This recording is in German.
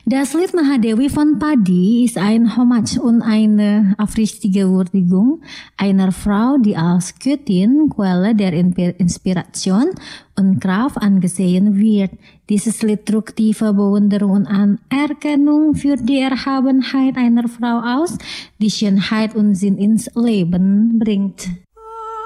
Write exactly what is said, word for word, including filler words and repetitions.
Das Lied Mahadewi von Paddy ist ein Hommage an eine aufrichtige Würdigung einer Frau, die als Göttin, Quelle der Inspiration und Kraft angesehen wird. Dieses Lied drückt tiefe Bewunderung und Anerkennung für die Erhabenheit einer Frau aus, die Schönheit und Sinn ins Leben bringt.